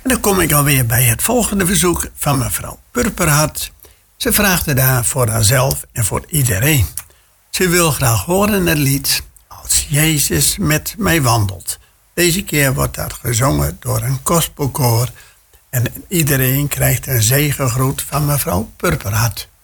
En dan kom ik alweer bij het volgende verzoek van mevrouw Purperhart. Ze vraagt het daar voor haarzelf en voor iedereen. Ze wil graag horen het lied Als Jezus met mij wandelt. Deze keer wordt dat gezongen door een gospelkoor. En iedereen krijgt een zegengroet van mevrouw Purperhart.